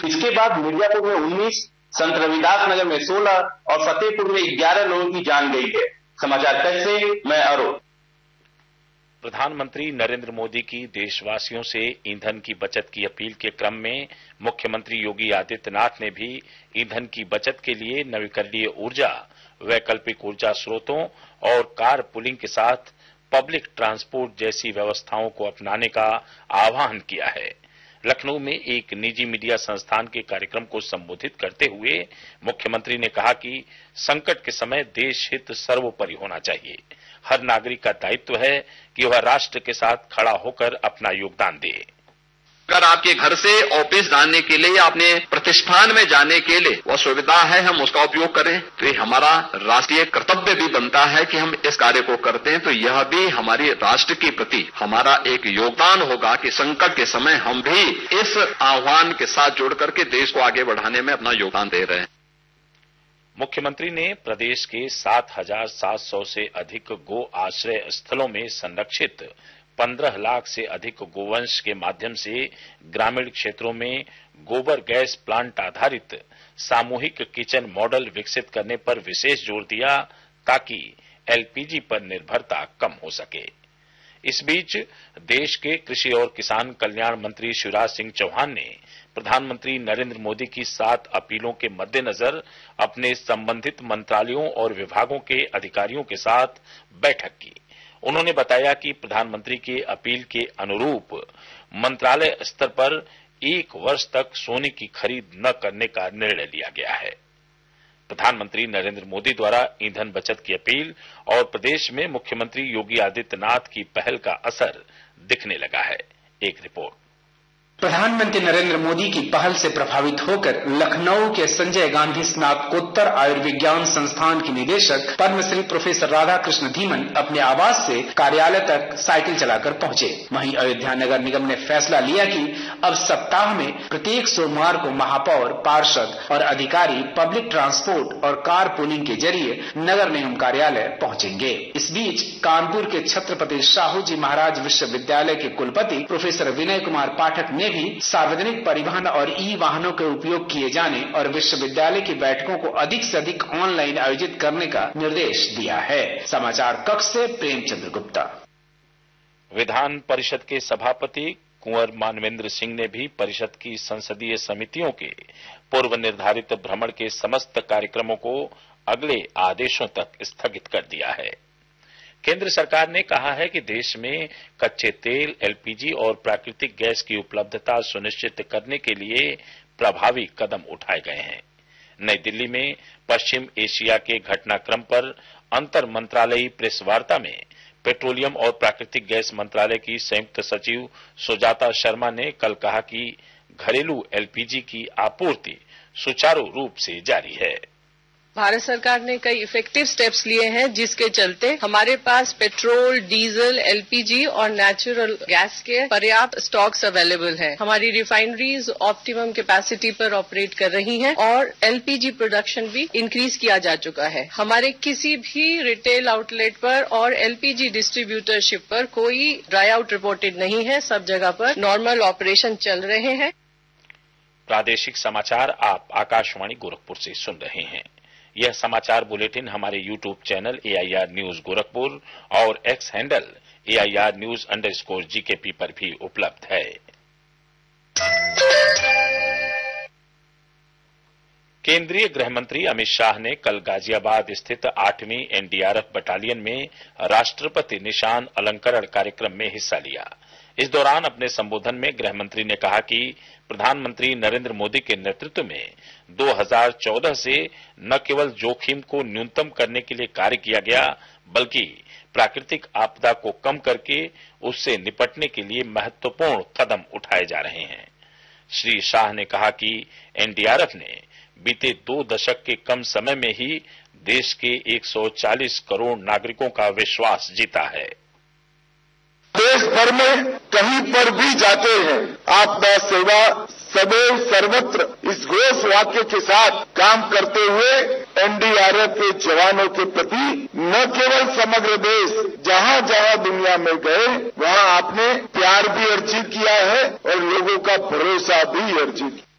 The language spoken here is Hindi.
इसके बाद मिर्जापुर में 19, संत रविदास नगर में 16 और फतेहपुर में 11 लोगों की जान गई है। समाचार कक्ष से मैं अरुण। प्रधानमंत्री नरेंद्र मोदी की देशवासियों से ईंधन की बचत की अपील के क्रम में मुख्यमंत्री योगी आदित्यनाथ ने भी ईंधन की बचत के लिए नवीकरणीय ऊर्जा, वैकल्पिक ऊर्जा स्रोतों और कार पुलिंग के साथ पब्लिक ट्रांसपोर्ट जैसी व्यवस्थाओं को अपनाने का आह्वान किया है। लखनऊ में एक निजी मीडिया संस्थान के कार्यक्रम को संबोधित करते हुए मुख्यमंत्री ने कहा कि संकट के समय देश हित सर्वोपरि होना चाहिए। हर नागरिक का दायित्व है कि वह राष्ट्र के साथ खड़ा होकर अपना योगदान दे। अगर आपके घर से ऑफिस जाने के लिए या अपने प्रतिष्ठान में जाने के लिए वह सुविधा है, हम उसका उपयोग करें, तो ये हमारा राष्ट्रीय कर्तव्य भी बनता है कि हम इस कार्य को करते हैं। तो यह भी हमारी राष्ट्र के प्रति हमारा एक योगदान होगा कि संकट के समय हम भी इस आह्वान के साथ जुड़ करके देश को आगे बढ़ाने में अपना योगदान दे रहे हैं। मुख्यमंत्री ने प्रदेश के 7,700 से अधिक गो आश्रय स्थलों में संरक्षित 15 लाख से अधिक गोवंश के माध्यम से ग्रामीण क्षेत्रों में गोबर गैस प्लांट आधारित सामूहिक किचन मॉडल विकसित करने पर विशेष जोर दिया ताकि एलपीजी पर निर्भरता कम हो सके। इस बीच देश के कृषि और किसान कल्याण मंत्री शिवराज सिंह चौहान ने प्रधानमंत्री नरेंद्र मोदी की 7 अपीलों के मद्देनजर अपने संबंधित मंत्रालयों और विभागों के अधिकारियों के साथ बैठक की। उन्होंने बताया कि प्रधानमंत्री की अपील के अनुरूप मंत्रालय स्तर पर 1 वर्ष तक सोने की खरीद न करने का निर्णय लिया गया है। प्रधानमंत्री नरेंद्र मोदी द्वारा ईंधन बचत की अपील और प्रदेश में मुख्यमंत्री योगी आदित्यनाथ की पहल का असर दिखने लगा है। एक रिपोर्ट। प्रधानमंत्री नरेंद्र मोदी की पहल से प्रभावित होकर लखनऊ के संजय गांधी स्नातकोत्तर आयुर्विज्ञान संस्थान के निदेशक पद्मश्री प्रोफेसर राधाकृष्ण धीमन अपने आवास से कार्यालय तक साइकिल चलाकर पहुंचे। वहीं अयोध्या नगर निगम ने फैसला लिया कि अब सप्ताह में प्रत्येक सोमवार को महापौर, पार्षद और अधिकारी पब्लिक ट्रांसपोर्ट और कार पूलिंग के जरिए नगर निगम कार्यालय पहुंचेंगे। इस बीच कानपुर के छत्रपति शाहू जी महाराज विश्वविद्यालय के कुलपति प्रोफेसर विनय कुमार पाठक ने भी सार्वजनिक परिवहन और ई वाहनों के उपयोग किए जाने और विश्वविद्यालय की बैठकों को अधिक से अधिक ऑनलाइन आयोजित करने का निर्देश दिया है। समाचार कक्ष से प्रेमचंद्र गुप्ता। विधान परिषद के सभापति कुंवर मानवेंद्र सिंह ने भी परिषद की संसदीय समितियों के पूर्व निर्धारित भ्रमण के समस्त कार्यक्रमों को अगले आदेशों तक स्थगित कर दिया है। केंद्र सरकार ने कहा है कि देश में कच्चे तेल, एलपीजी और प्राकृतिक गैस की उपलब्धता सुनिश्चित करने के लिए प्रभावी कदम उठाए गए हैं। नई दिल्ली में पश्चिम एशिया के घटनाक्रम पर अंतर मंत्रालयी प्रेस वार्ता में पेट्रोलियम और प्राकृतिक गैस मंत्रालय की संयुक्त सचिव सुजाता शर्मा ने कल कहा कि घरेलू एलपीजी की आपूर्ति सुचारू रूप से जारी है। भारत सरकार ने कई इफेक्टिव स्टेप्स लिए हैं जिसके चलते हमारे पास पेट्रोल, डीजल, एलपीजी और नेचुरल गैस के पर्याप्त स्टॉक्स अवेलेबल हैं। हमारी रिफाइनरीज ऑप्टिमम कैपेसिटी पर ऑपरेट कर रही हैं और एलपीजी प्रोडक्शन भी इंक्रीज किया जा चुका है। हमारे किसी भी रिटेल आउटलेट पर और एलपीजी डिस्ट्रीब्यूटरशिप पर कोई ड्राई आउट रिपोर्टेड नहीं है। सब जगह पर नॉर्मल ऑपरेशन चल रहे हैं। प्रादेशिक समाचार आप आकाशवाणी गोरखपुर से सुन रहे हैं। यह समाचार बुलेटिन हमारे YouTube channel AIR news Gorakhpur और एक्स हैंडल AIR न्यूज_GKP पर भी उपलब्ध है। केंद्रीय गृह मंत्री अमित शाह ने कल गाजियाबाद स्थित 8वीं NDRF बटालियन में राष्ट्रपति निशान अलंकरण कार्यक्रम में हिस्सा लिया। इस दौरान अपने संबोधन में गृह मंत्री ने कहा कि प्रधानमंत्री नरेंद्र मोदी के नेतृत्व में 2014 से न केवल जोखिम को न्यूनतम करने के लिए कार्य किया गया, बल्कि प्राकृतिक आपदा को कम करके उससे निपटने के लिए महत्वपूर्ण कदम उठाए जा रहे हैं। श्री शाह ने कहा कि NDRF ने बीते 2 दशक के कम समय में ही देश के 140 करोड़ नागरिकों का विश्वास जीता है। देश भर में कहीं पर भी जाते हैं, आपदा सेवा सदैव सर्वत्र इस घोष वाक्य के साथ काम करते हुए NDRF के जवानों के प्रति न केवल समग्र देश, जहां जहां दुनिया में गए वहां आपने प्यार भी अर्जित किया है और लोगों का भरोसा भी अर्जित किया।